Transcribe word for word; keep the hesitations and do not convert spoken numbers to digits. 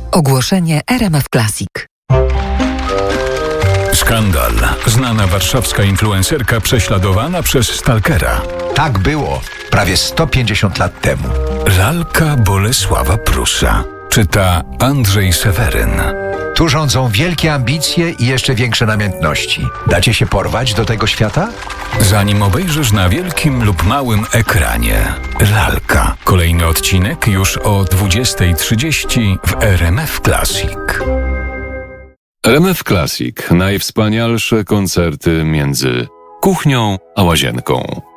Ogłoszenie R M F Classic. Skandal. Znana warszawska influencerka prześladowana przez stalkera. Tak było prawie sto pięćdziesiąt lat temu. Lalka Bolesława Prusa. Czyta Andrzej Seweryn. Tu rządzą wielkie ambicje i jeszcze większe namiętności. Dacie się porwać do tego świata? Zanim obejrzysz na wielkim lub małym ekranie. Lalka. Kolejny odcinek już o dwudziestej trzydzieści w R M F Classic. R M F Classic. Najwspanialsze koncerty między kuchnią a łazienką.